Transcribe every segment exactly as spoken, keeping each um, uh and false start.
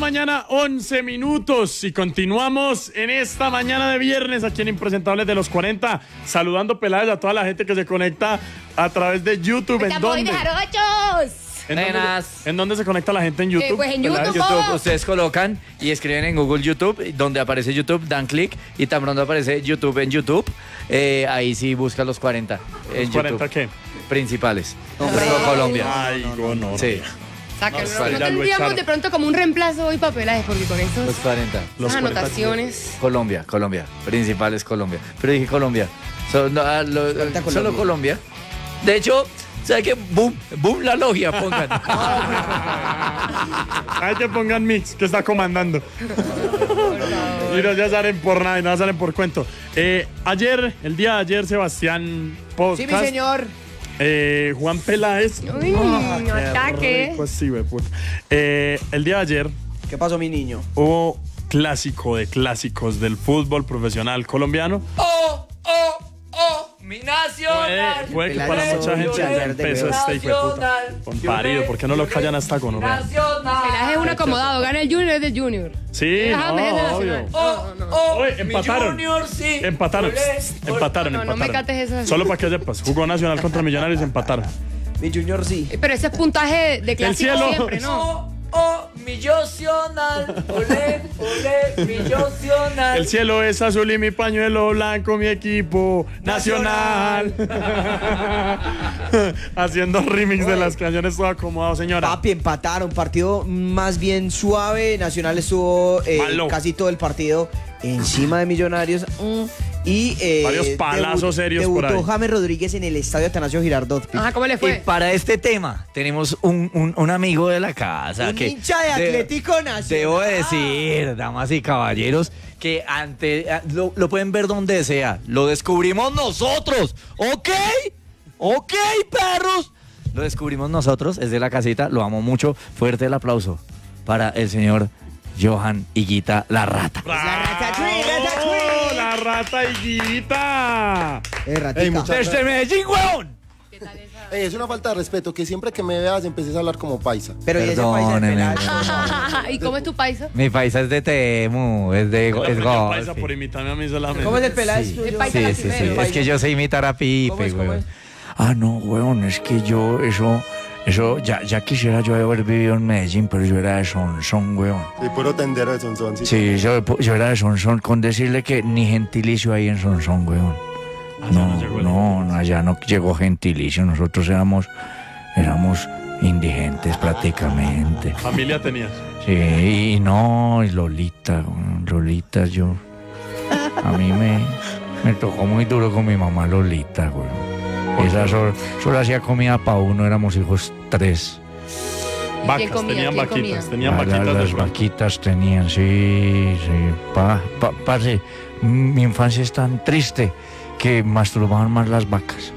mañana, once minutos. Y continuamos en esta mañana de viernes aquí en Impresentables de los cuarenta. Saludando Peláez a toda la gente que se conecta a través de YouTube. ¿En dónde? ¿En dónde, ¿En dónde se conecta la gente en YouTube? Eh, pues en YouTube, YouTube, ustedes colocan y escriben en Google YouTube, donde aparece YouTube, dan clic y tan pronto aparece YouTube en YouTube, eh, ahí sí busca los cuarenta. En ¿Los cuarenta YouTube. qué? Principales. No, Todo Colombia. Ay, no, no. Sí. Sáquenlo. No, No, ya lo tendríamos echaron. de pronto como un reemplazo hoy para Peláez, porque con esos, Los cuarenta. Los esas cuarenta. anotaciones. Colombia, Colombia. Principales Colombia. Pero dije Colombia. So- no, ah, lo- Colombia. solo Colombia. De hecho, ¿sabes qué? Boom, boom la logia, pongan. Hay que pongan mix, que está comandando. Y no ya salen por nada y no salen por cuento. Eh, ayer, el día de ayer, Sebastián Podcast. Sí, mi señor. eh, Juan Peláez. Uy, Qué ataque. rico, sí, güey, puta. Eh, el día de ayer ¿Qué pasó, mi niño? hubo clásico de clásicos del fútbol profesional colombiano. ¡Oh, oh, oh! ¡Mi Puede, nacional! puede que Peláez para hizo mucha gente hincha de empezó Veo. este hijo de puta. Con parido, ¿por qué no lo callan hasta con una? Peláez es un acomodado, gana el Junior, es del Junior. Sí, Déjame, es de no, Nacional. obvio. ¡Oh, oh! Oye, empataron. Mi Junior, sí. Empataron. Olé, Empataron, No, no, no me empataron. cantes eso. Solo para que sepas, jugó Nacional contra Millonarios, empataron. Mi junior sí. Pero ese es puntaje de clásico cielo. siempre, ¿no? Oh, oh, mi nacional. Olé, olé, mi nacional. El cielo es azul y mi pañuelo blanco, mi equipo nacional. Haciendo remix de las canciones todo acomodado, señora. Papi, empataron. Partido más bien suave. Nacional estuvo eh, Malo. casi todo el partido encima de Millonarios. Mm, Y eh, Varios palazos serios por debutó ahí. James Rodríguez en el estadio Atanasio Girardot. pi. Ajá, ¿cómo le Y fue? para este tema tenemos un, un, un amigo de la casa. Un que hincha de Atlético Nacional. Debo decir, damas y caballeros, que ante lo, lo pueden ver donde sea. Lo descubrimos nosotros, ¿ok? ¿Ok, perros? Lo descubrimos nosotros, es de la casita, lo amo mucho. Fuerte el aplauso para el señor Johan Higuita La Rata. ¡Bravo! La Ratatouille, Ratatouille. ¡La rata higuita! Eh, ratica. Ey, mucha- ¡Desde Medellín, weón! Ey, es una falta de respeto que siempre que me veas empieces a hablar como paisa. Pero ¿y ese paisa de Perdóneme. Peláez? ¿Y cómo es tu paisa? Mi paisa es de Temu, es de La es primera golpe. paisa por imitarme a mí solamente. ¿Cómo es el Peláez Sí. tuyo? El paisa Sí, la sí, sí. primero. Es que yo sé imitar a Pipe, ¿Cómo es, cómo weón. es? Ah, no, weón, es que yo, eso, eso, ya, ya quisiera yo haber vivido en Medellín, pero yo era de Sonsón, weón. Sí, puro tendero de Sonsón. Sí. Sí, yo, yo era de Sonsón, con decirle que ni gentilicio hay en Sonsón, weón. Allá No, no llegó el no, no, allá no llegó gentilicio, nosotros éramos, éramos indigentes prácticamente. Familia tenías. Sí, y no, y Lolita, weón, Lolita, yo, a mí me, me tocó muy duro con mi mamá Lolita, weón. Esa solo, solo hacía comida para uno, éramos hijos tres. ¿Y Vacas, quién comía? tenían ¿Quién vaquitas, comía? tenían La- la- vaquitas de las pronto. vaquitas tenían, sí, sí. Pa, pa, parce, mi infancia es tan triste que masturbaban más las vacas.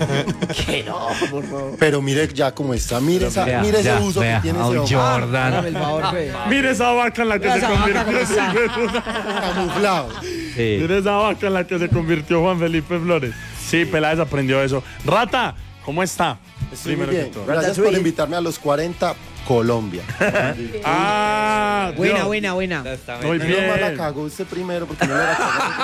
Pero mire ya cómo está. Mire, esa, Vea, mire ese ya, uso vea, que tiene a ese un hombre. Jordan. Hágame el favor, fe. Mira esa vaca en la que Mira se esa vaca convirtió. cómo está. ese hijo de puta. Camuflado. Sí. Mira esa vaca en la que se convirtió Juan Felipe Flores. Sí, Peláez aprendió eso. Rata, ¿cómo está? Estoy muy Primero bien. que todo. Gracias por Ratatouille. invitarme a los cuarenta Colombia. Ah, Buena, Dios. buena, buena. Muy Menos mal la bien. cagó usted primero porque no me la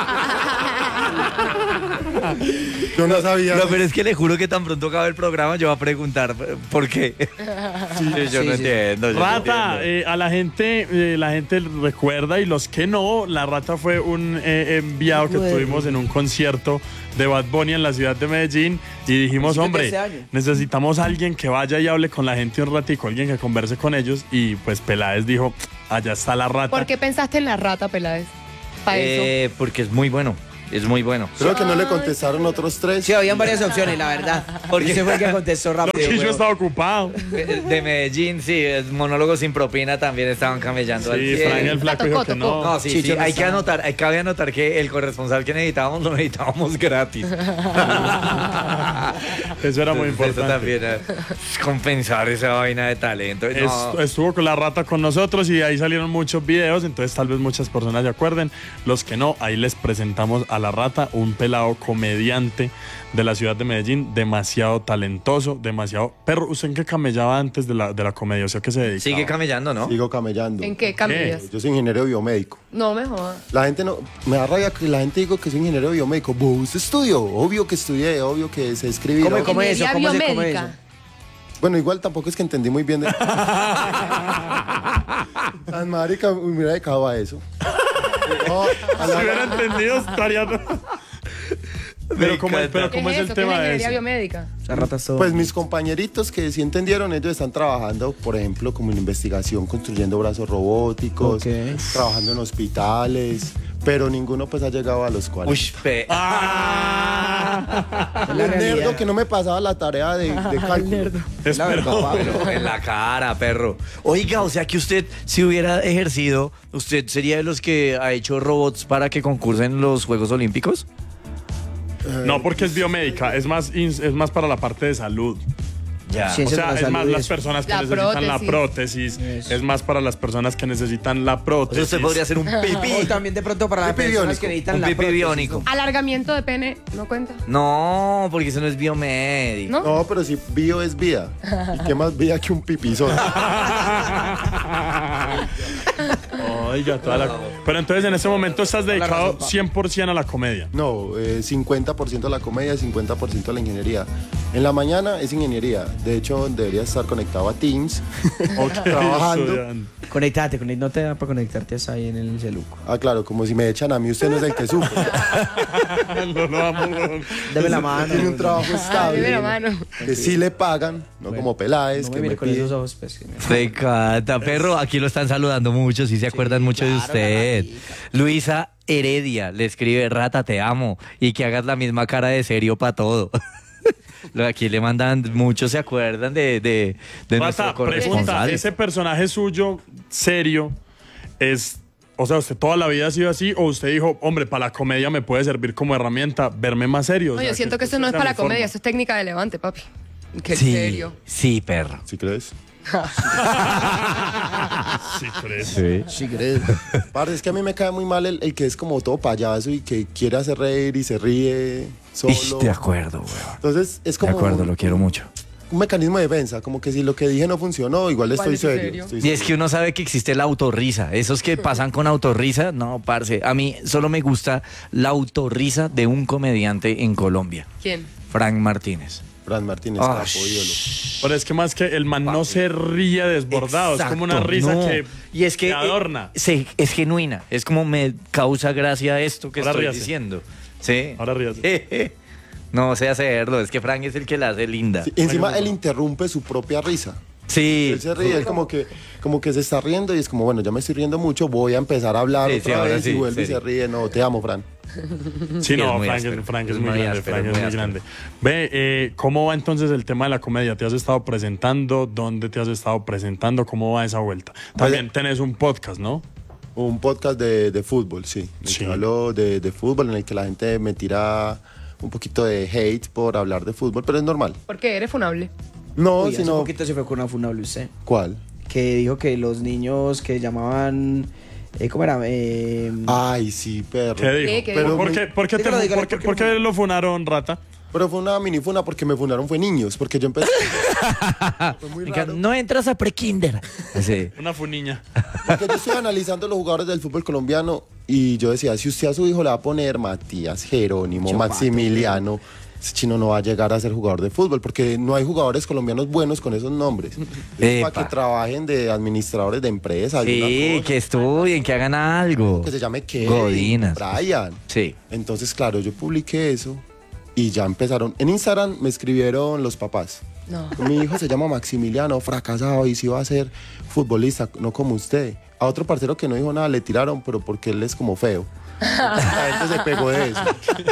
cagó. Yo no sabía. No, pero es que le juro que tan pronto acabe el programa yo voy a preguntar ¿por qué? Sí, yo sí, no sí. entiendo. yo no Rata, entiendo. eh, a la gente, eh, la gente recuerda y los que no, la Rata fue un eh, enviado que Recuerdo. tuvimos en un concierto de Bad Bunny en la ciudad de Medellín y dijimos, Principios de hombre, este año. necesitamos a alguien que vaya y hable con la gente un ratico, alguien que converse con ellos y pues Peláez dijo, allá está la Rata. ¿Por qué pensaste en la rata, Peláez? Para eso. Eh, porque es muy bueno, es muy bueno. Creo que no le contestaron otros tres. Sí, habían varias opciones, la verdad. Porque se fue el que contestó rápido. Lo que yo weón. estaba ocupado. De Medellín, sí, es monólogo sin propina también estaban camellando al Sí, cien. Frank el Flaco dijo que no. No, sí, Chicho sí, no hay que estaba. anotar, hay, cabe anotar que el corresponsal que necesitábamos lo necesitábamos gratis. Eso era muy Entonces, importante. Eso también eh, compensar esa vaina de talento. Es- No, Estuvo con la Rata con nosotros y ahí salieron muchos videos, entonces tal vez muchas personas se acuerden. Los que no, ahí les presentamos a a la rata, un pelado comediante de la ciudad de Medellín, demasiado talentoso, demasiado... Perro, ¿usted en qué camellaba antes de la, de la comedia? O sea, ¿qué se dedicaba? Sigue camellando, ¿no? Sigo camellando. ¿En qué cambias? Yo soy ingeniero biomédico. No me jodas. La gente no... Me da rabia que la gente diga que soy ingeniero biomédico. ¿Vos estudió? Obvio que estudié, obvio que sé escribir. ¿Cómo, obvio- cómo es eso? Ingeniería ¿Cómo se come biomédica. eso? Bueno, igual tampoco es que entendí muy bien de... Tan marica, me hubiera dedicado a eso. No, a Si la- hubiera entendido, estaría... Pero ¿cómo, es- pero ¿Qué ¿cómo es es eso? el ¿Qué es la tema de ingeniería eso? biomédica? Esa rata es todo. Pues mis compañeritos que sí entendieron, ellos están trabajando, por ejemplo, como en investigación, construyendo brazos robóticos, Ok. trabajando en hospitales, pero ninguno pues ha llegado a los cuarenta. Uy, pe- Ah, Un nerdo que no me pasaba la tarea de, de cálculo. La verdad, espero. Pablo. en la cara, perro. Oiga, o sea que usted, si hubiera ejercido, ¿usted sería de los que ha hecho robots para que concursen en los Juegos Olímpicos? No, porque es biomédica, es más, ins- es más para la parte de salud. Ya. Sí. O Ciencias de sea, la es salud más y las eso. personas que La necesitan la prótesis. prótesis, Eso. es más para las personas que necesitan la O sea, prótesis. usted podría hacer un O pipí. también de pronto para las Pipí personas biónico. que necesitan Un la pipí prótesis, biónico. ¿no? Alargamiento de pene, ¿no cuenta? No, porque eso no es biomédico. ¿No? No, pero si bio es vida. ¿Y qué más vida que un pipizón? Oiga, toda la... Pero entonces en ese momento estás dedicado cien por ciento a la comedia. No, eh, cincuenta por ciento a la comedia, cincuenta por ciento a la ingeniería. En la mañana es ingeniería. De hecho, debería estar conectado a Teams, trabajando. Estudiando. Conectate, conect- no te da para conectarte es ahí en el celuco. Ah, claro, como si me echan a mí, usted no es el que sufre. No, no, vamos, weón. Deme la mano. Tiene un trabajo Dime estable. la mano. Que sí le pagan, no como Peláez, No que me me mire con pide. esos ojos, pues. que me- Me encanta, perro. Aquí lo están saludando mucho, sí se acuerdan mucho de claro, usted. la ratica. Luisa Heredia le escribe, Rata, te amo. Y que hagas la misma cara de serio para todo. Lo de Aquí le mandan, muchos se acuerdan de, de, de nuestro Rata, pregunta, corresponsal. ¿ese personaje suyo, serio, es... O sea, ¿usted toda la vida ha sido así? ¿O usted dijo, hombre, para la comedia me puede servir como herramienta verme más serio? O No, sea, yo siento que eso no es sea para mi la comedia, forma. eso es técnica de levante, papi. Qué Sí, serio. sí, perro. ¿Sí crees? Sí, crees. Sí. Sí crees. Parce, es que a mí me cae muy mal el, el que es como todo payaso y que quiere hacer reír y se ríe solo. Ish, de acuerdo, weón. Entonces es De como acuerdo, un, lo quiero mucho. un mecanismo de defensa, como que si lo que dije no funcionó, igual Igual estoy es serio. serio. estoy Y es serio. que uno sabe que existe la autorrisa. Esos que pasan con autorrisa, no, parce. A mí solo me gusta la autorrisa de un comediante en Colombia, ¿Quién? Frank Martínez. Fran Martínez, Ah, capo, ídolo. Pero es que más que el man no se ríe desbordado, es como una Exacto, risa no. que, y es que que adorna. eh, se- es genuina. Es como me causa gracia esto que Ahora estoy ríase. diciendo. Sí. Ahora ríase. No sé hacerlo. Es que Frank es el que la hace linda. Sí, encima él interrumpe su propia risa. Sí. Él se ríe, él como que, como que se está riendo y es como, bueno, ya me estoy riendo mucho, voy a empezar a hablar Sí, sí, otra ahora vez sí, y vuelve y serio. se ríe. No, te amo, Fran. Sí, Sí, no, es muy Frank, áspero. es, Frank es Es muy muy grande, áspero, Frank es muy muy áspero. grande. Ve, eh, ¿cómo va entonces el tema de la comedia? ¿Te has estado presentando? ¿Dónde te has estado presentando? ¿Cómo va esa vuelta? También tenés un podcast, ¿no? Un podcast de, de fútbol, sí. En el Sí. que hablo de, de fútbol, en el que la gente me tira un poquito de hate por hablar de fútbol, pero es normal. ¿Por qué? ¿Eres funable? No, Uy, hace sino... poquito se fue con una funable usted. ¿Cuál? Que dijo que los niños que llamaban... eh, ¿Cómo era? Eh, Ay, sí, perro. ¿Qué dijo? ¿Qué? ¿Qué Pero, dijo? ¿por, qué, por, qué te- Dígalo, dígalo, por qué- ¿por qué por qué lo- lo funaron, Rata? Pero fue una mini funa porque me funaron fue niños, porque yo empecé... fue muy Venga, raro. no entras a prekinder. Sí. Una funiña. Porque yo estoy analizando los jugadores del fútbol colombiano y yo decía, si usted a su hijo le va a poner Matías, Jerónimo, Chopato, Maximiliano, ese chino no va a llegar a ser jugador de fútbol porque no hay jugadores colombianos buenos con esos nombres. Es Epa. para que trabajen de administradores de empresas. alguna Sí, cosa. que estudien, que hagan algo. Que se llame Kevin, Godinas. Brian. Sí. Entonces, claro, yo publiqué eso y ya empezaron. En Instagram me escribieron los papás. No. Mi hijo se llama Maximiliano, fracasado y si va a ser futbolista, no como usted. A otro parcero que no dijo nada le tiraron, pero porque él es como feo. La gente se pegó de eso.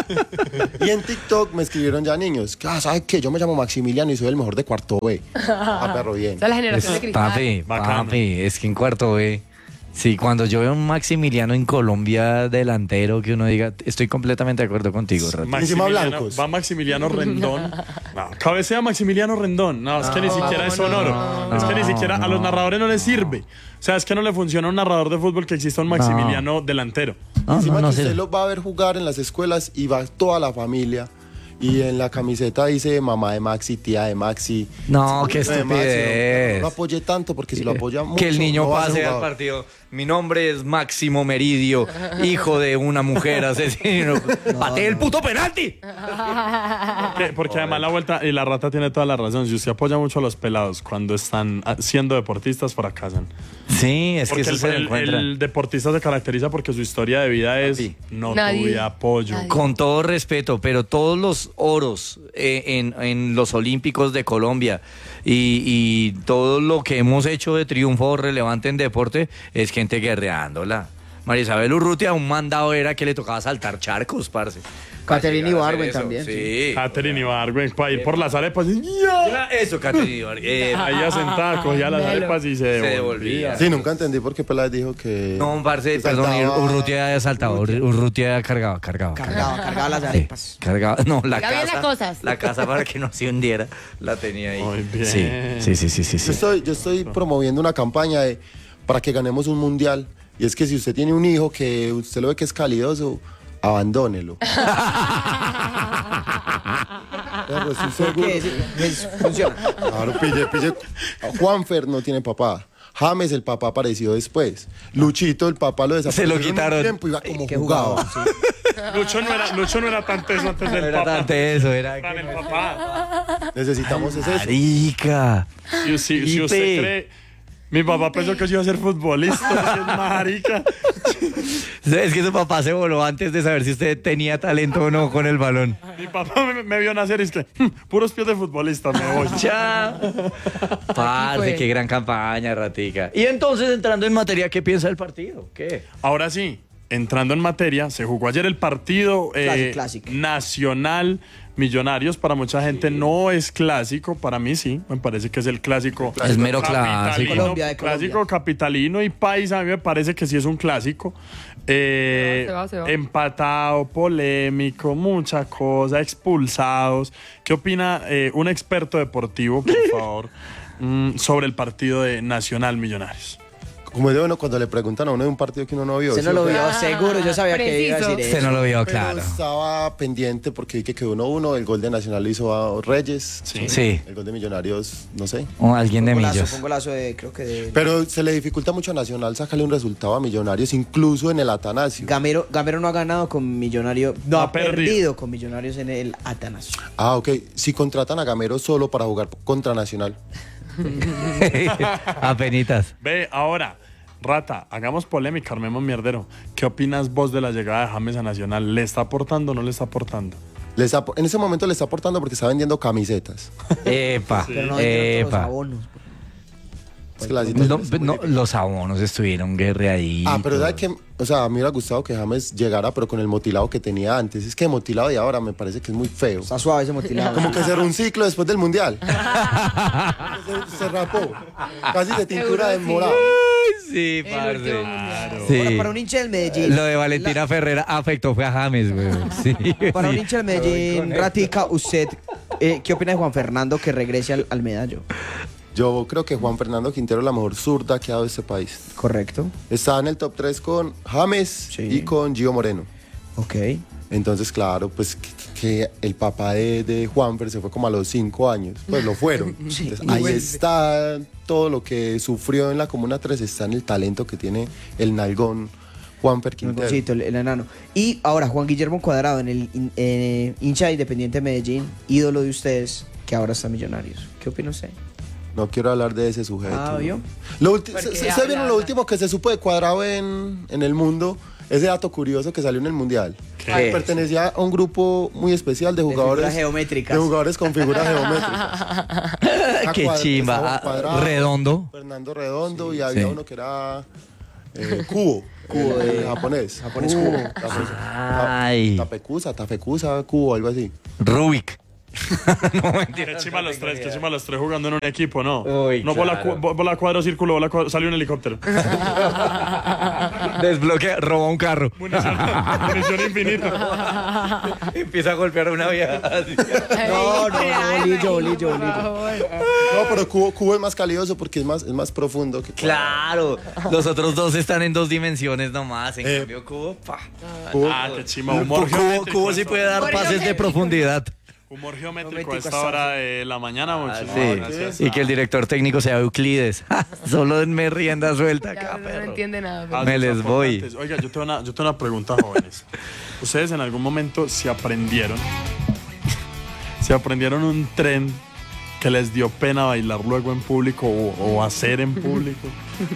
Y en TikTok me escribieron ya niños. Ah, ¿sabes qué? Yo me llamo Maximiliano y soy el mejor de cuarto B. Ah, perro, bien. Esa es la generación de cristal. Papi, Bacano. papi, es que en cuarto B. Sí, cuando yo veo un Maximiliano en Colombia delantero, que uno diga, estoy completamente de acuerdo contigo, Rato. Encima Maximiliano- blancos. Va Maximiliano Rendón. No, cabecea Maximiliano Rendón. No, es que ni siquiera es sonoro. Es que ni no, siquiera a los no. narradores no les sirve. O sea, es que no le funciona a un narrador de fútbol que exista un Maximiliano delantero. No, Encima no, no que sé. usted los va a ver jugar en las escuelas y va toda la familia. Y en la camiseta dice mamá de Maxi, tía de Maxi. No, qué sobrino de Maxi. estupidez. No lo apoye tanto porque si lo apoya mucho. Que el niño no va a ser pase al jugador. partido. Mi nombre es Máximo Meridio, hijo de una mujer asesino. ¡Patee el puto penalti! Porque, porque además la vuelta, y la rata tiene toda la razón, si usted apoya mucho a los pelados cuando están ah, siendo deportistas, fracasan. Sí, es Porque que eso el, se el- encuentra. el deportista se caracteriza porque su historia de vida es Papi. no Nadie. tuve apoyo. Nadie. Con todo respeto, pero todos los oros eh, en, en los Olímpicos de Colombia y, y todo lo que hemos hecho de triunfo relevante en deporte es gente guerreándola. María Isabel Urrutia, un mandado era que le tocaba saltar charcos, parce. Catherine Para llegar a hacer Ibargüen eso, también, Sí. Catherine Ibargüen, para ir por las arepas, ¡ya! Era Eso, Catherine Ibargüen. Eh, Ahí sentada, cogía las Melo. arepas y se devolvía. devolvía. Sí, nunca entendí por qué Peláez dijo que... No, parce, que perdón, saltaba- Urrutia había saltado. Ur- Urrutia cargaba, cargaba. Cargaba, cargaba las Sí, arepas. cargaba. No, la Cargaba bien casa. las cosas. La casa para que no se hundiera la tenía ahí. Muy bien. Sí, sí, sí, sí, sí. Yo sí. estoy, yo estoy promoviendo una campaña de, para que ganemos un mundial. Y es que si usted tiene un hijo que usted lo ve que es calidoso, abandónelo. Pero estoy seguro. ¿Qué? Sí, pues, funciona. Claro, pille, pille. Juanfer no tiene papá. James, el papá apareció después. Luchito, el papá lo desapareció. Se lo en un quitaron. tiempo, iba como Que jugaba. jugaba, sí. Lucho no era, Lucho no era tan teso antes del No era papá. tanto eso, era Tan que el no- papá. Necesitamos ese. Marica. Si, si- si usted Pipe. cree... Mi papá pensó que yo iba a ser futbolista, es marica. Es que su papá se voló antes de saber si usted tenía talento o no con el balón. Mi papá me, me vio nacer y es que, "Hmm, puros pies de futbolista, me voy. Chao. Parce, fue. qué gran campaña, ratica. Y entonces, entrando en materia, ¿qué piensa del partido? ¿Qué? Ahora sí, entrando en materia, se jugó ayer el partido eh, Clásico, clásico. nacional Millonarios. Para mucha gente no es clásico, para mí sí, me parece que es el clásico. Es mero capitalino, clásico. Colombia, de Colombia. Clásico capitalino y paisa, a mí me parece que sí es un clásico. Eh, Se va, se va. Empatado, polémico, mucha cosa, expulsados. ¿Qué opina eh, un experto deportivo, por favor, mm, sobre el partido de Nacional Millonarios? Como es de bueno cuando le preguntan a uno de un partido que uno no vio. Se ¿sí? no lo O sea, vio, seguro. Yo sabía que iba a Preciso. decir Usted eso. no lo vio, Pero claro. estaba pendiente porque vi que quedó uno uno. El gol de Nacional lo hizo a Reyes. Sí. Sí. El gol de Millonarios, no sé. O alguien de Fue un golazo, Millos. fue un golazo de, creo que de... Pero se le dificulta mucho a Nacional sacarle un resultado a Millonarios, incluso en el Atanasio. Gamero, Gamero no ha ganado con Millonario, no Ha ha, perdido. perdido. con Millonarios en el Atanasio. Ah, ok. Si contratan a Gamero solo para jugar contra Nacional. Apenitas. Ve, ahora, Rata, hagamos polémica, armemos mierdero. ¿Qué opinas vos de la llegada de James a Nacional? ¿Le está aportando o no le está aportando? Le está- en ese momento le está aportando porque está vendiendo camisetas. Epa. Pero no vendieron todos los Epa. abonos. Es que la situación No, es muy no, difícil. los abonos estuvieron guerreaditos. Ah, pero ¿sabes qué? O sea, a mí me hubiera gustado que James llegara, pero con el motilado que tenía antes. Es que el motilado de ahora me parece que es muy feo. Está suave ese motilado. Como que cerró un ciclo después del mundial. se, se rapó. Casi de tintura de morado. Ay, sí, El parce. último mundial. Sí. Para, para un hincha del Medellín. Lo de Valentina Ferrera afectó fue a James, güey. Sí, Para un sí. hincha del Medellín, Ratica, usted, eh, ¿qué opina de Juan Fernando que regrese al, al medallo? Yo creo que Juan Fernando Quintero es la mejor zurda que ha dado este país. Correcto. Está en el top tres con James Sí. y con Gio Moreno. Ok. Entonces, claro, pues que, que el papá de, de Juanfer se fue como a los cinco años. Pues lo fueron. Sí, Entonces, y ahí vuelve. está todo lo que sufrió en la Comuna tres, está en el talento que tiene el nalgón Juanfer Quintero. Nalgoncito, el, el enano. Y ahora Juan Guillermo Cuadrado, en el in- eh, hincha de Independiente Medellín, ídolo de ustedes, que ahora está Millonarios. ¿Qué opina usted? No quiero hablar de ese sujeto. Ah, ¿vio? Lo ulti- ¿Por se- qué se- ¿se vieron habla? lo último que se supo de Cuadrado en, en el mundo? Ese dato curioso que salió en el Mundial. ¿Qué? Pertenecía a un grupo muy especial de jugadores. figuras geométricas. De jugadores con figuras geométricas. A Qué Cuad- chimba. estaba Ah, Cuadrado, Redondo. Fernando Redondo y había Sí. uno que era eh, Kubo. Kubo el- de- el japonés. japonés Kubo. Kubo. Tape- Ay. Tapekusa, Tafekusa, Kubo, algo así. Rubik. No, Qué mentira. chima no los tengo tres, ni qué idea. chima los tres jugando en un equipo, ¿no? Uy, no bola, claro. cu- bola cuadro, círculo, bola cuadro, sale un helicóptero. Desbloquea, roba un carro. Munición, munición infinita. Empieza a golpear a una vieja. así. No, no, no, bolillo, bolillo, Por bolillo. favor. No, pero cubo, cubo es más calidoso porque es más, es más profundo que Claro, los otros dos están en dos dimensiones nomás. En Eh. cambio, Cubo, pa. cubo. Ah, qué chima. Humor Cubo, geométrico. Cubo a sí esta puede hora. dar Humor pases de geométrico. profundidad. Humor geométrico a Geométrico esta hasta hora de la mañana, muchachos. Sí. Gracias. Y que el director técnico sea Euclides. Solo me rienda suelta Ya acá, uno no perro. entiende nada. pero- Ah, Me sus les voy. aportantes. Oiga, yo tengo una, yo tengo una pregunta, jóvenes. ¿Ustedes en algún momento se aprendieron, se aprendieron un tren que les dio pena bailar luego en público o, o hacer en público?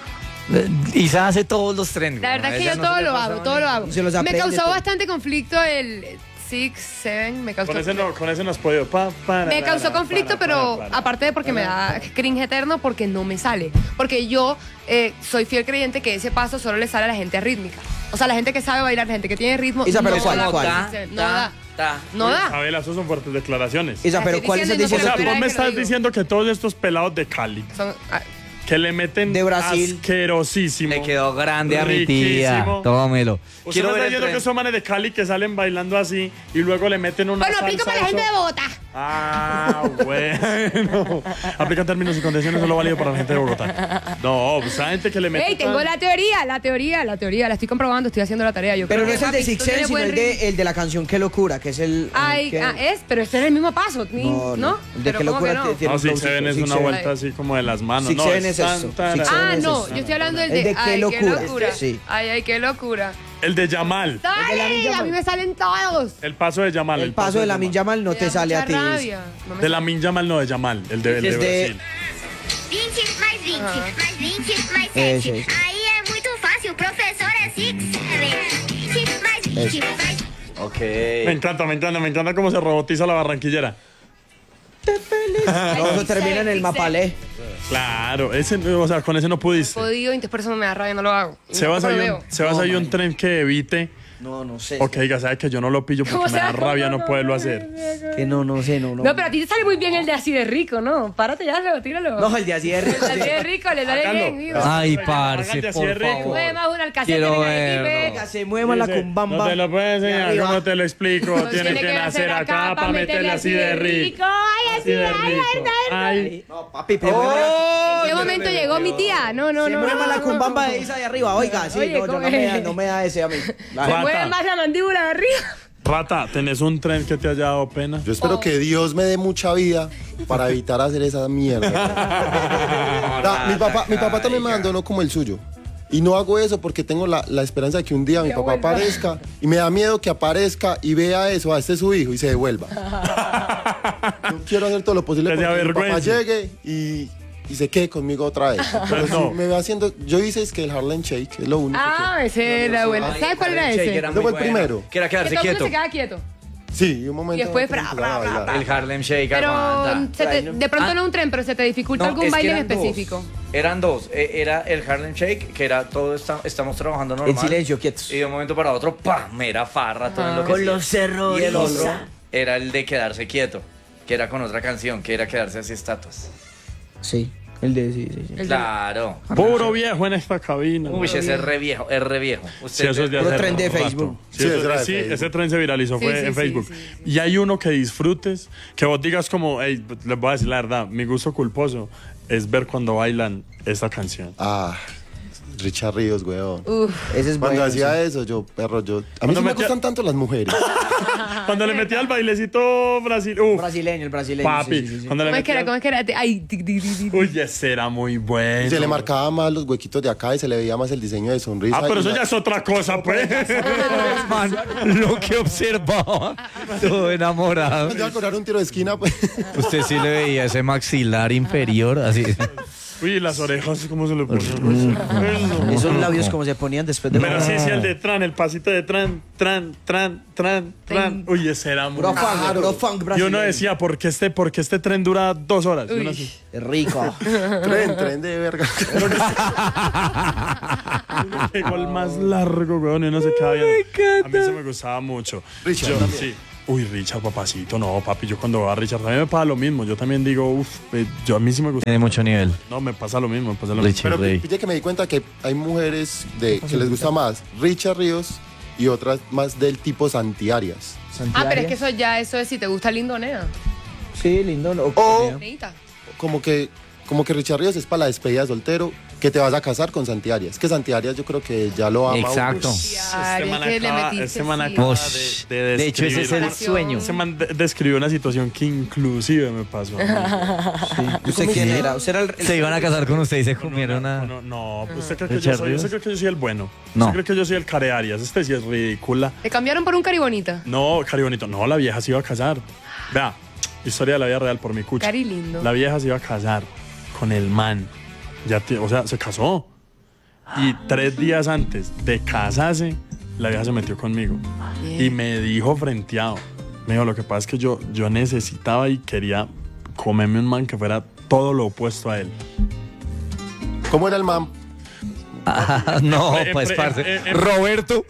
Isa hace todos los trenes. La verdad ¿no? es que Ella yo no todo se le lo pasa hago, todo lo hago. Y se los Me aprende causó todo. bastante conflicto el Six, Seven, me causó... Con ese no, con ese no has podido. Pa, para, Me causó para, conflicto, para, pero para, para. aparte de porque me da cringe eterno, porque no me sale. Porque yo eh, soy fiel creyente que ese paso solo le sale a la gente rítmica. O sea, la gente que sabe bailar, la gente que tiene ritmo. Isa, pero no ¿cuál, da, cuál? No da. No da. Abel, esos son fuertes declaraciones. Isa, pero Estoy ¿cuál estás diciendo y no O diciendo sea, se tú? vos me que lo estás digo. diciendo que todos estos pelados de Cali, Son- ah, que le meten De Brasil. asquerosísimo. Le quedó grande a mi tía. riquísimo. Tómelo. Usted Quiero me está ver el diciendo tren. que son manes de Cali que salen bailando así y luego le meten una Bueno, aplico salsa para la gente eso. de Bogotá. Ah, bueno. Aplican términos y condiciones solo válido para la gente de Bogotá. No, pues esa gente que le mete. Ey, tengo la teoría, la teoría, la teoría. La estoy comprobando, estoy haciendo la tarea. Yo Pero creo no es que, el de papi, Six tú Sense, tienes sino buen el ritmo. de, el de la canción Qué Locura, que es el... Ay, que- ah, es, pero este es el mismo paso, ¿no? No, no. El de Pero Qué ¿cómo que Locura no? tiene No, un Six flowcito. Seven es Six una Seven. vuelta así como de las manos. Six no, Seven es es tan, eso. tan- Six Ah, Seven no, es- yo estoy hablando del El de, de Qué ay, Locura. qué locura. Sí. Ay, ay, qué locura. El de Yamal. ¡Dale! A mí me salen todos. El paso de Yamal. El paso de la Yamal. Yamal no Me te da sale a mucha ti. rabia. No me De la sale. Min Yamal, no de Yamal. El de, el de Es de- Brasil. vinte mais vinte, mais vinte, mais Esse, sete. esse. Aí é muito fácil, o professor é Six Seven. vinte mais vinte, mais Ok. Me encanta, me encanta, me encanta cómo se robotiza la barranquillera. No, eso termina en el Mapalé. Claro, ese, o sea, con ese no pudiste. Podido, entonces por eso me da rabia, no lo hago. Sebas, No lo hay veo. un, Sebas, No, hay un man. tren que evite. No, no sé. Ok, ya sabes que yo no lo pillo porque O me sea, da rabia ¿cómo no no? poderlo hacer. Que no, no sé, no, no. No, pero a ti te sale muy bien el de así de rico, ¿no? Párate ya, Leo, tíralo. No, el de así de rico. El de así de rico, le sale Hágalo. bien, hijo. Ay, Hágate parce, así por de rico. favor. Mueve más una alcacete Quiero en el verlo. equipe. Se mueva la Dice, cumbamba. No te lo puedo enseñar, Arriba. ¿cómo te lo explico? Pues Tienes que nacer acá para meterle así de rico. Ay, Así de ay, ay, rico. ay, ay. Ay, No, papi, pero mueva la- ¿En qué momento llegó mi tía? No, no, se no. mueva no, la no, cumbamba no. de Isa de arriba. Oiga, sí, Oye, no, yo ¿cómo no me, da, es? no me da ese a mí. La- Se Rata. mueve más la mandíbula de arriba. Rata, ¿tenés un tren que te haya dado pena? Yo espero que Dios me dé mucha vida para evitar hacer esa mierda. No, mi papá, mi papá también me abandonó como el suyo. Y no hago eso porque tengo la, la esperanza de que un día mi Que papá vuelva. aparezca y me da miedo que aparezca y vea eso, a este es su hijo y se devuelva. Yo quiero hacer todo lo posible Que se para que mi papá avergüence. llegue y, y se quede conmigo otra vez. Pero Pues no. si me va haciendo, yo hice es que el Harlem Shake es lo único Ah, ese era bueno. Ay, ¿Sabes cuál era Harlem Shake ese? era Ese muy fue el bueno. primero. Que era Que quedarse todo el mundo quieto. se queda quieto. que... Sí, y un momento... Y después, en que fra, empezaba a fra, fra, bailar. El Harlem Shake Pero aguanta. se te- de pronto Ah. no un tren, pero se te dificulta No, algún es que baile en eran dos. específico. Eran dos. Eh, Era el Harlem Shake, que era todo, está- estamos trabajando normal. En silencio, quietos. Y de un momento para otro, ¡pam! Mera farra, todo Ah. en lo que Con los cerros. Y el otro era el de quedarse quieto, que era con otra canción, que era quedarse así estatuas. Sí, el de sí, sí, sí. El de- Claro. Puro viejo en esta cabina. Uy, ese es re viejo, es re viejo. Sí, Usted eso es de Puro hace tren de rato. Facebook. Sí, Sí, eso- ese era de sí, Facebook. ese tren se viralizó, Sí, fue sí, en sí, Facebook. sí. Y hay uno que disfrutes, que vos digas como, hey, les voy a decir la verdad, mi gusto culposo es ver cuando bailan esta canción. Ah, Richard Ríos, weón. Uf. Ese es Cuando bueno. hacía sí. eso, yo, perro, yo... A mí Cuando sí me metía- gustan tanto las mujeres. Cuando le metía el bailecito Brasil, uf, Brasileño, el brasileño. papi, sí, sí, sí, sí. cuando le ¿Cómo es que metía era? ¿Cómo es que era? Ay, ti, ti, ti, ti. Uy, ese era muy bueno. Y se le marcaba más los huequitos de acá y se le veía más el diseño de sonrisa. Ah, pero y eso la- ya es otra cosa, pues. man, lo que observaba, todo enamorado. Me iba a cobrar un tiro de esquina, pues. Usted sí le veía ese maxilar inferior, así. Uy, las orejas, ¿cómo se le ponen? Esos labios como se ponían después de... Pero sí, sí, el de tran, el pasito de tran, tran, tran, tran, tran. Uy, ese era muy Puro funk, puro funk Y brasileño. uno decía, ¿por qué este, por qué este tren dura dos horas? Y uno Uy. así, Es rico. Tren, tren de verga. qué gol más largo, weón, y uno se quedaba viendo. A mí eso me gustaba mucho. Richard Yo, también. sí. Uy, Richard, papacito, no, papi, yo cuando veo a Richard también me pasa lo mismo. Yo también digo, uff, yo a mí sí me gusta. Tiene mucho nivel. No, me pasa lo mismo, me pasa lo Richard mismo. Pero Rey. pille que me di cuenta que hay mujeres de, que les gusta más Richard Ríos y otras más del tipo Santi Arias. Ah, pero es que eso ya, eso es si te gusta el Indonea. Sí, lindo. ¿no? O Neita. como que, como que Richard Ríos es para la despedida de soltero, que te vas a casar con Santi Arias. Que Santi Arias yo creo que ya lo ama. Exacto. Este man que le acaba, metiste, este man sí. acaba Ush. de, de De hecho, ese es el describir- sueño. Ese man de- describió una situación que inclusive me pasó a mí. ¿Usted quién era? ¿Usted era el, el- Se iban a casar con usted y se comieron No, a... no, no, ¿usted cree que yo Richard soy, Ríos. usted cree que yo soy el bueno? No. ¿Usted cree que yo soy el Care Arias? Este sí es ridícula. Te cambiaron por un caribonita. No, Cari bonito. No, la vieja se iba a casar. Vea, historia de la vida real por mi cucha. Cari lindo. La vieja se iba a casar con el man. Ya, te- o sea, se casó. Y tres días antes de casarse, la vieja se metió conmigo. Bien. Y me dijo frenteado. Me dijo, lo que pasa es que yo, yo necesitaba y quería comerme un man que fuera todo lo opuesto a él. ¿Cómo era el man? Ah, no, Eh, pues, eh, parce. eh, eh, Roberto.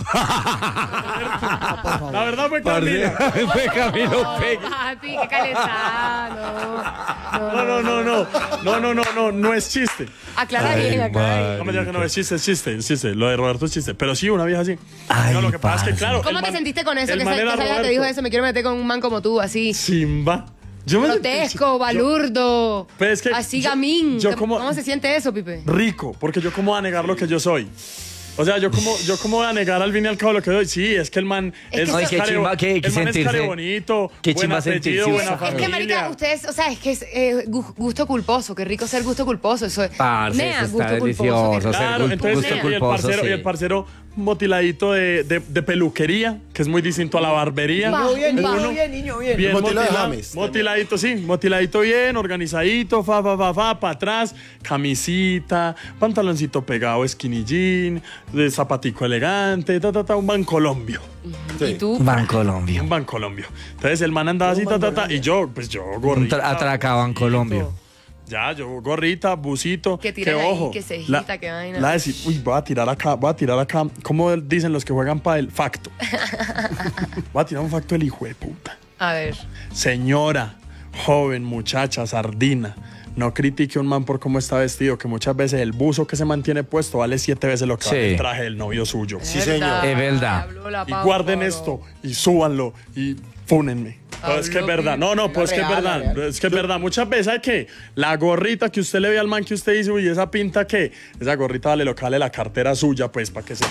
La verdad fue Camila. Fue Camilo Peggy. Papi, qué calentado. No, no, no, no. No, no, no, no, no es chiste. Aclara Ay, bien, aclara madre. bien. No me digas que no es chiste, es chiste, es chiste. Lo de Roberto es chiste. Pero sí, una vieja así. Ay, no, lo que pasa es que, parce. claro. ¿Cómo el te man- sentiste con eso? el Que man esa era esa vieja te Roberto. dijo eso, me quiero meter con un man como tú, así. Simba. Yo me Grotesco, balurdo. Pero es que así yo- gamín. yo como- ¿Cómo se siente eso, Pipe? rico, porque yo cómo voy a negar lo que yo soy. O sea, yo como, yo cómo voy a negar al fin y al cabo lo que soy. Sí, es que el man Es es, que eso- Ay, qué care- chimba que- que el man es sentirse- care bonito, qué buen chimba apellido, sentirse buena usado. Es que, familia. marica, ustedes, o sea, es que es eh, gu- gusto culposo. Qué rico ser gusto culposo. Eso es. Parce, Nea, eso está gusto culposo, delicioso, qué rico. ser Claro, gu- entonces gusto y el culposo, parcero, sí. y el parcero motiladito de, de, de peluquería, que es muy distinto a la barbería. Va, Niño bien, va. niño bien, niño bien. Bien Motilado de motilado, James. motiladito, sí, motiladito bien, organizadito, fa, fa, fa, fa, para atrás, camisita, pantaloncito pegado, skinny jean, de zapatico elegante, ta, ta, ta, un bancolombio, ¿Y Sí. tú? Bancolombio. un bancolombio. Entonces el man andaba así, ta, ta, ta, y yo, pues yo, Un gorrita. tra- atracaban Colombio. Ya, yo, gorrita, busito, Que que tiran ahí, ojo. que cejita, que vaina. La decir, uy, voy a tirar acá, voy a tirar acá, ¿cómo dicen los que juegan para el facto? Voy a tirar un facto del hijo de puta. A ver. Señora, joven, muchacha, sardina, no critique a un man por cómo está vestido, que muchas veces el buzo que se mantiene puesto vale siete veces lo que Sí. vale el traje del novio suyo. Sí, señor. Es verdad. Habló la Y Pau, guarden Pau. esto y súbanlo y fúnenme. Pero es que es Habló verdad. No, no, pues es que es real, la verdad. real. Es que es verdad. Muchas veces hay que la gorrita que usted le ve al man que usted dice, uy, esa pinta que, esa gorrita vale lo que vale la cartera suya, pues, para que sepa.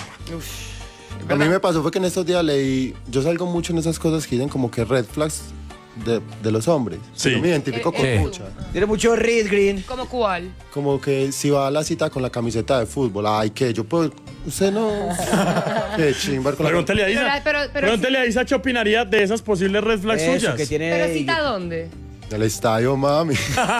A mí me pasó fue que en estos días leí, yo salgo mucho en esas cosas que dicen como que red flags de, de los hombres. Sí. Yo me identifico Eh, con eh. muchas. Tiene mucho red green. ¿Cómo cuál? Como que si va a la cita con la camiseta de fútbol, ay, que yo puedo, usted no. Qué chimbar con la Pregúntele a Isa. Pero- pero- pero- Pregúntele a Isa qué opinaría de esas posibles red flags Eso, suyas. que tiene... ¿Pero cita dónde? Del estadio, mami.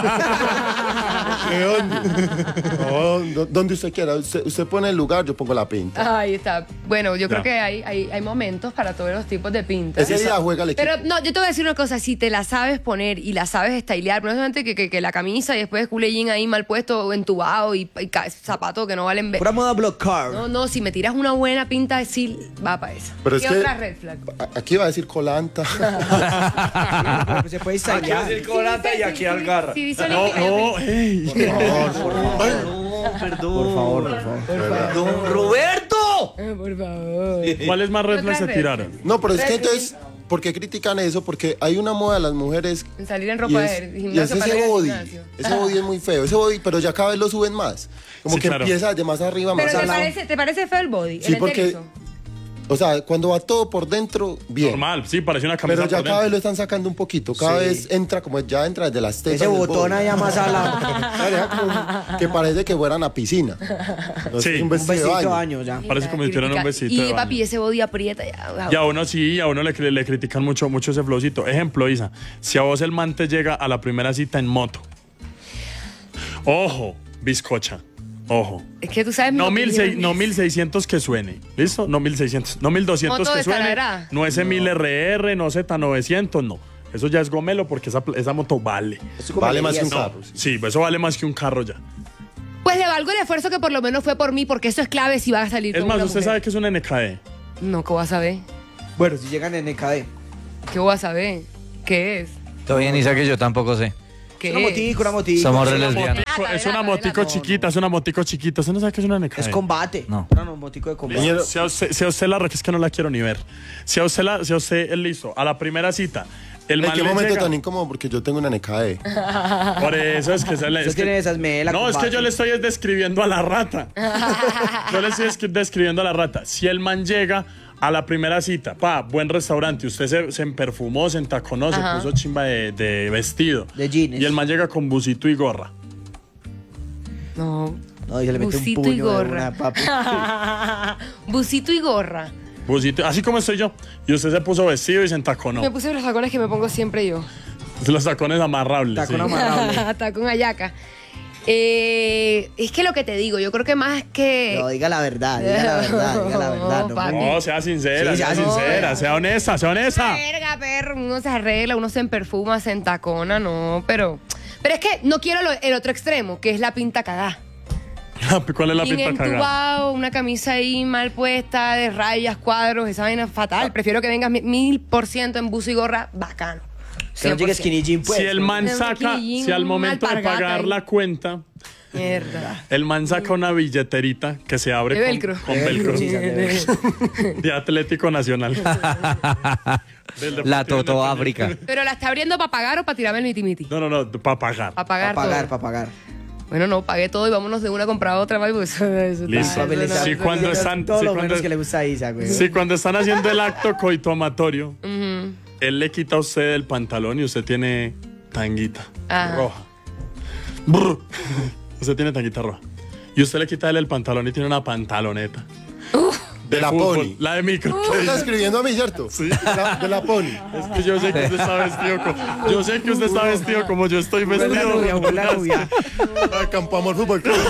¿De dónde? No, do- donde usted quiera. Usted, usted pone el lugar, yo pongo la pinta. Ahí está. Bueno, yo creo Ya. que hay, hay, hay momentos para todos los tipos de pintas. Ese día juega el equipo. Pero no, yo te voy a decir una cosa, si te la sabes poner y la sabes estilear, no solamente que, que, que la camisa y después culé jean ahí mal puesto, entubado y, y ca- zapatos que no valen... ve- Pura moda block car. No, no, si me tiras una buena pinta, sí va para esa. Pero es ¿Qué que- otra red flag? A- Aquí va a decir colanta. Pues se puede stylear. colata y aquí algarra. Sí, dice No, olímpica, no, ey. No, perdón. Por favor, por favor. Perdón, Roberto. Eh, Por favor. ¿Cuáles más red flags se Otra red. tiraron? No, pero es que entonces, ¿por qué critican eso? Porque hay una moda de las mujeres. En salir en Y ropa es, de y gimnasio es para ir ese al body. gimnasio. Ese body es muy feo. Ese body, pero ya cada vez lo suben más. Como Sí, que claro. empieza de más arriba, más Pero ¿te abajo. parece, ¿te parece feo el body? Sí, el porque- enterizo? O sea, cuando va todo por dentro, bien. Normal, sí, parece una camisa Pero ya por cada vez dentro. lo están sacando un poquito. Cada Sí. vez entra como ya entra desde las tetas. Ese del botón body. allá más al lado. Ya deja como que parece que fueran a piscina. No, Sí. es un Un vestido, besito de de baño. baño ya. Parece como si tuvieran un besito Y de baño. papi, ese body aprieta ya. Y a uno sí, a uno le, le critican mucho, mucho ese flowcito. Ejemplo, Isa, si a vos el man te llega a la primera cita en moto. Ojo, bizcocha. Ojo. Es que tú sabes mi No, mil opinión. seis- no mil seiscientos que suene. ¿Listo? No mil seiscientos. No mil doscientos Moto que de suene. Taladra. No ese mil R R, no Z novecientos, no. Eso ya es gomelo porque esa, esa moto vale. Eso como Vale más que un alegría, carro. sí. Sí, eso vale más que un carro ya. Pues le valgo el esfuerzo que por lo menos fue por mí, porque eso es clave si va a salir Es con más, una usted mujer. sabe que es un N K E. No, ¿cómo vas a ver? Bueno, si llegan en N K D. ¿Qué voy a saber? ¿Qué es? Todo bien, Isa, que yo tampoco sé. ¿Qué Una es? motico, una motico. Somos re Una lesbianas. motico- es Delata, una motico delata. chiquita, es una motico chiquita. ¿Usted no sabe qué es una N K E? Es combate. No. Una motico de combate. Listo. Si a usted, si a usted la re- es que no la quiero ni ver. Si a usted, la, si a usted es listo, a la primera cita, el ¿En man qué le momento llega- tan incómodo? Porque yo tengo una N K E. Por eso es que se le. Usted es que- tiene esas melas. no, es que yo le estoy es describiendo a la rata. Yo le estoy escri- describiendo a la rata. Si el man llega a la primera cita, pa, buen restaurante, usted se, se emperfumó, se entaconó, se Ajá. puso chimba de, de vestido. De jeans. Y el man llega con busito y gorra. No. No, y se le mete un Busito y puño de gorra. una, papi. Busito y gorra. Busito, así como estoy yo. Y usted se puso vestido y se entaconó. Me puse los tacones que me pongo siempre yo. Los tacones amarrables. Tacón sí. amarrable. Tacón ayaca. Eh, es que lo que te digo, yo creo que más que... No, diga la verdad, diga la verdad, diga la verdad. No, No, papi. No, sea sincera, Sí, sea ya, no, sincera, ya. sea honesta, sea honesta. Verga, perro, uno se arregla, uno se perfuma, se entacona, no, pero... Pero es que no quiero lo- el otro extremo, que es la pinta cagada. ¿Cuál es la Bien pinta cagada? entubado, una camisa ahí mal puesta, de rayas, cuadros, esa vaina fatal. Prefiero que vengas mi- mil por ciento en buzo y gorra, bacano. Que no llegue cien por ciento. skinny jean, pues. Si el man Un saca, maquillín, si al un momento de alpargata pagar ahí. la cuenta, Mierda. el man saca una billeterita que se abre De con velcro. con De velcro. velcro, sí, de velcro. De Atlético Nacional. Del Deportivo La Toto Independiente. África. ¿Pero la está abriendo para pagar o para tirarme el miti-miti? No, no, no, para pagar. Para pagar Para pagar, todo. para pagar. Bueno, no, pagué todo y vámonos de una a comprar otra, ¿vale? Pues eso, eso está- Listo. eso no- Sí, cuando están- Todo sí, lo cuando- menos que le gusta a Isa, güey. Sí, cuando están haciendo el acto coitoamatorio, Ujú. él le quita a usted el pantalón y usted tiene tanguita Ajá. roja. Brr. Usted tiene tanguita roja. Y usted le quita a él el pantalón y tiene una pantaloneta. De la fútbol, Pony. La de micro. ¿Qué está escribiendo a mí, cierto? Sí. De la, de la Pony. Es que yo sé que usted está vestido como, yo sé que usted está vestido como yo estoy Fue la vestido. rubia, fue la rubia. Al Campo Amor Fútbol Club.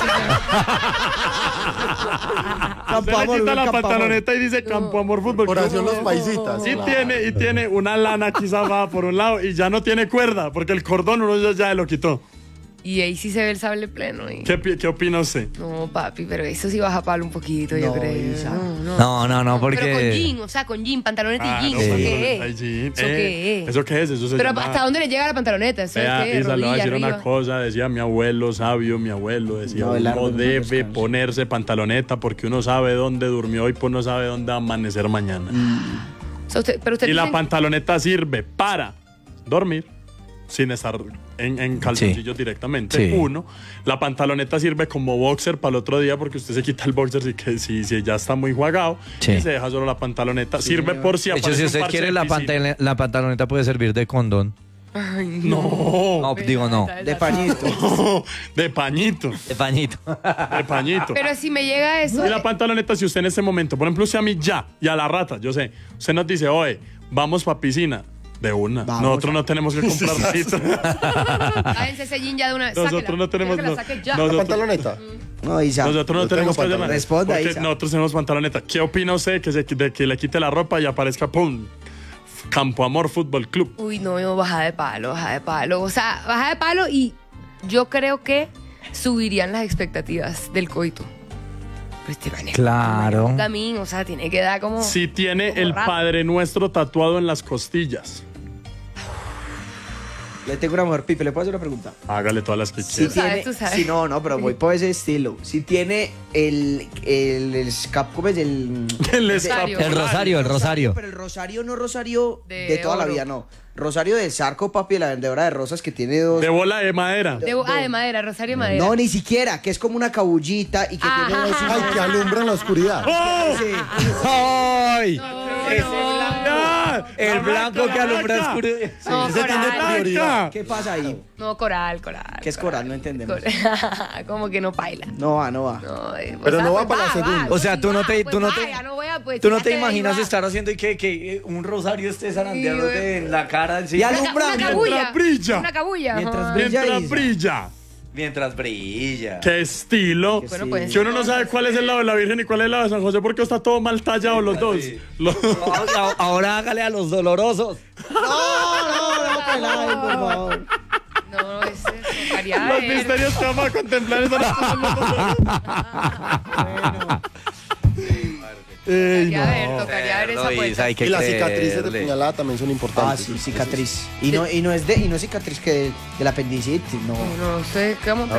Usted le quita la pantaloneta y dice Campo Amor Fútbol Club. Oración los paisitas. Y Claro. tiene, y tiene una lana aquí zafada por un lado y ya no tiene cuerda, porque el cordón uno ya, ya lo quitó. Y ahí sí se ve el sable pleno. y- ¿Qué, pi- qué opina usted? No, papi, pero eso sí baja palo un poquito, yo No, creo. Isa. No, no. No, no, no, Pero con porque. jean, o sea, con jean, pantaloneta Ah, y jean. no, ¿Eso pantaloneta qué y es? jean. ¿Eso Eh, qué es? ¿Eso qué es? Eso se Pero llama- ¿hasta dónde le llega la pantaloneta? ¿Eso Vea, es qué? Isa, le voy a Rodilla decir una arriba. cosa, decía mi abuelo sabio, mi abuelo decía, No, uno Abelardo, no debe descanse. ponerse pantaloneta porque uno sabe dónde durmió y pues no sabe dónde va a amanecer mañana. O sea, usted- pero usted Y la dicen- pantaloneta sirve para dormir sin estar en, en calzoncillos directamente. Sí. Uno, la pantaloneta sirve como boxer para el otro día porque usted se quita el boxer si, que, si, si ya está muy jugado Sí. y se deja solo la pantaloneta. sirve por si De hecho, aparece si un usted parche quiere, de la, piscina. pantale- la pantaloneta puede servir de condón. No, No, digo no. De pañito. de pañito, De pañito. de pañito. Pero si me llega eso. Y la pantaloneta, si usted en este momento, por ejemplo, usted a mí ya, y a la rata, yo sé, usted nos dice, oye, vamos pa' piscina. De una. Vamos. Nosotros no tenemos que comprar pizza. Háganse ese jean ya de una vez. Nosotros sáquela. no tenemos. Quiero que la no- saque ya. ¿La nosotros, pantaloneta? No, Isa. nosotros no Yo tenemos que tengo hacer nada. Responda, Porque Isa. nosotros tenemos pantaloneta. ¿Qué opina usted que, se, de que le quite la ropa y aparezca, pum, Campo Amor Fútbol Club? Uy, no, yo baja de palo, baja de palo. O sea, baja de palo y yo creo que subirían las expectativas del coito. Pues este man es Claro. un gamín, o sea, tiene que dar como. Si tiene como el rap. Padre Nuestro tatuado en las costillas, Le tengo una mujer, Pipe, ¿le puedo hacer una pregunta? hágale todas las que Si quiera. Tú sabes, tiene, tú sabes. Si no, no, pero voy por ese estilo. Si tiene el, el, el escap- ¿cómo es? El, El de- Rosario. El rosario, el rosario. Pero el rosario no rosario de, De toda la oro. vida, no. Rosario del Zarco, papi, de la vendedora de rosas que tiene dos. De bola de madera. De- ah, de madera, Rosario de madera. No, ni siquiera, que es como una cabullita y que Ajá. tiene dos. Ay, que alumbra en la oscuridad. ¡Oh! Sí. ¡Ay! ¡Ya! El La blanco blanca, que la alumbra blanca. oscuridad. No, Ese tiene coral. prioridad. ¿Qué pasa ahí? No, coral, coral. ¿Qué es coral? No entendemos. Coral. Como que no baila. No va, no va. No, eh, Pero o sea, no va pues para la segunda. O sea, pues tú no va, te- pues tú no te- vaya, no voy a, pues, ¿Tú no ya te que ahí imaginas va. estar haciendo y que, que un rosario esté zarandeando Sí, en la cara? así? Y Una, ca- alumbra una mientras cabulla. brilla. Una cabulla. Mientras ajá. brilla. Mientras Isa. brilla. Mientras brilla. ¡Qué estilo! Qué Bueno, sí. pues. Que uno no sabe cuál es el lado de la Virgen y cuál es el lado de San José porque está todo mal tallado los dos. Los- Ahora- Ahora hágale a los dolorosos. No, no, no, pelado, por favor. No, es eso. María, Los eh. misterios que vamos a contemplar esta noche. Ey, Tocaría no. ver, tocaría ver esa Luis, vuelta. hay que Y las cicatrices de creerle. puñalada también son Ah, importantes. sí, cicatriz. Y no, y no es de, y no es cicatriz que de, de la apendicitis, no. No sé, ¿cómo?